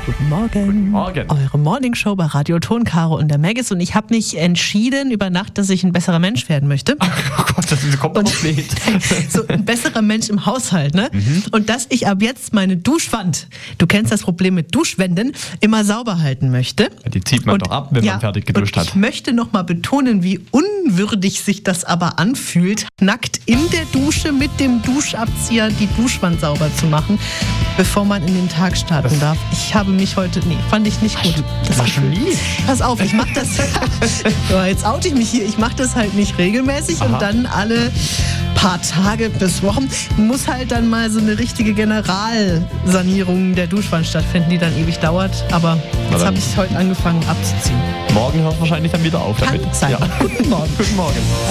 Guten Morgen. Guten Morgen. Eure Morningshow bei Radio Ton, Caro und der Maggis. Und ich habe mich entschieden über Nacht, dass ich ein besserer Mensch werden möchte. Oh Gott, das kommt doch spät. So ein besserer Mensch im Haushalt, ne? Und dass ich ab jetzt meine Duschwand, du kennst das Problem mit Duschwänden, immer sauber halten möchte. Die zieht man doch ab, wenn man fertig geduscht und hat. Ich möchte nochmal betonen, wie unwürdig sich das aber anfühlt, nackt in der Dusche mit dem Duschabzieher die Duschwand sauber zu machen, bevor man in den Tag starten darf. Ich habe mich heute, fand ich nicht gut. Das war schon nie. Pass auf, ich mache das, so, jetzt oute ich mich hier, ich mache das halt nicht regelmäßig. Und dann alle paar Tage bis Wochen muss halt dann mal so eine richtige Generalsanierung der Duschwand stattfinden, die dann ewig dauert. Aber jetzt habe ich heute angefangen abzuziehen. Morgen hört wahrscheinlich dann wieder auf damit. Kann sein. Ja. Guten Morgen. Guten Morgen.